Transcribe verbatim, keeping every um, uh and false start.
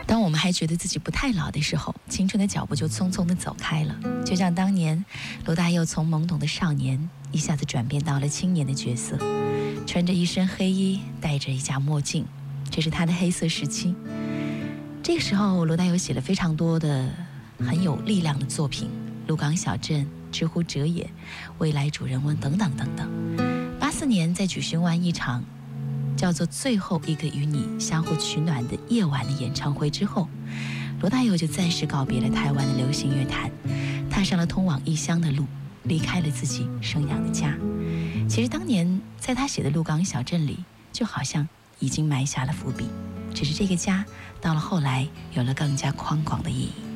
当我们还觉得自己不太老的时候，青春的脚步就匆匆地走开了。就像当年罗大佑从懵懂的少年一下子转变到了青年的角色，穿着一身黑衣，戴着一架墨镜，这是他的黑色时期。这个时候罗大佑写了非常多的很有力量的作品，鹿港小镇、知乎者也、未来主人翁等等等等。八四年在举行完一场叫做最后一个与你相互取暖的夜晚的演唱会之后，罗大佑就暂时告别了台湾的流行乐坛，踏上了通往异乡的路，离开了自己生养的家。其实当年在他写的鹿港小镇里，就好像已经埋下了伏笔，只是这个家到了后来有了更加宽广的意义。